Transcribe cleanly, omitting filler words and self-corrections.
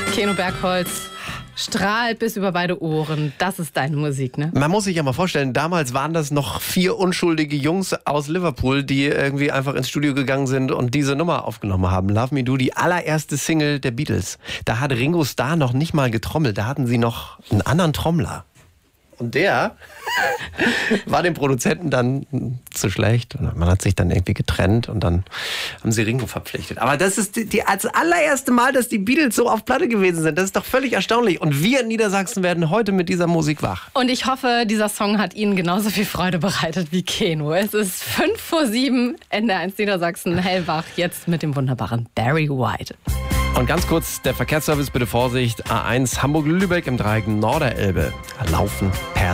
Keno Bergholz strahlt bis über beide Ohren. Das ist deine Musik, ne? Man muss sich ja mal vorstellen, damals waren das noch 4 unschuldige Jungs aus Liverpool, die irgendwie einfach ins Studio gegangen sind und diese Nummer aufgenommen haben. Love Me Do, die allererste Single der Beatles. Da hat Ringo Starr noch nicht mal getrommelt, da hatten sie noch einen anderen Trommler. Und der war dem Produzenten dann zu schlecht. Und man hat sich dann irgendwie getrennt und dann haben sie Ringo verpflichtet. Aber das ist als allererste Mal, dass die Beatles so auf Platte gewesen sind. Das ist doch völlig erstaunlich. Und wir in Niedersachsen werden heute mit dieser Musik wach. Und ich hoffe, dieser Song hat Ihnen genauso viel Freude bereitet wie Keno. Es ist 5:07, NDR1 Niedersachsen, hellwach, jetzt mit dem wunderbaren Barry White. Und ganz kurz, der Verkehrsservice, bitte Vorsicht, A1 Hamburg-Lübeck im Dreieck Norderelbe. Laufen per